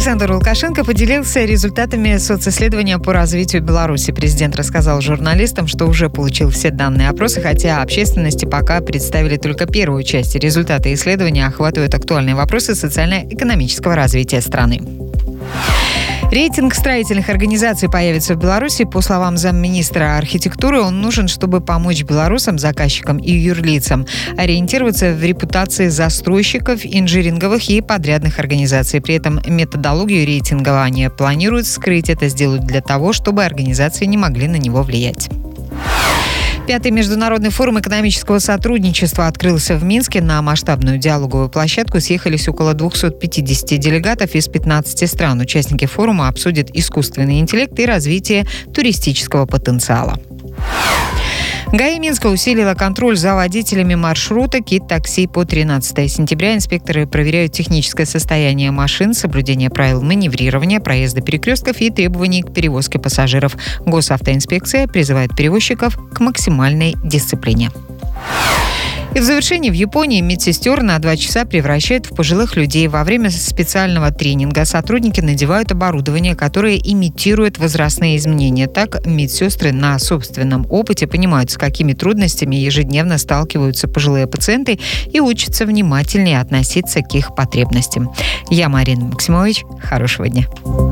Александр Лукашенко поделился результатами социсследования по развитию Беларуси. Президент рассказал журналистам, что уже получил все данные опроса, хотя общественности пока представили только первую часть. Результаты исследования охватывают актуальные вопросы социально-экономического развития страны. Рейтинг строительных организаций появится в Беларуси. По словам замминистра архитектуры, он нужен, чтобы помочь белорусам, заказчикам и юрлицам ориентироваться в репутации застройщиков, инжиниринговых и подрядных организаций. При этом методологию рейтингования планируют скрыть. Это сделают для того, чтобы организации не могли на него влиять. Пятый международный форум экономического сотрудничества открылся в Минске. На масштабную диалоговую площадку съехались около 250 делегатов из 15 стран. Участники форума обсудят искусственный интеллект и развитие туристического потенциала. ГАИ Минска усилила контроль за водителями маршрута «Кит-такси» по 13 сентября. Инспекторы проверяют техническое состояние машин, соблюдение правил маневрирования, проезда перекрестков и требований к перевозке пассажиров. Госавтоинспекция призывает перевозчиков к максимальной дисциплине. И в завершении в Японии медсестер на 2 часа превращают в пожилых людей. Во время специального тренинга сотрудники надевают оборудование, которое имитирует возрастные изменения. Так медсестры на собственном опыте понимают, с какими трудностями ежедневно сталкиваются пожилые пациенты и учатся внимательнее относиться к их потребностям. Я Марина Максимович. Хорошего дня.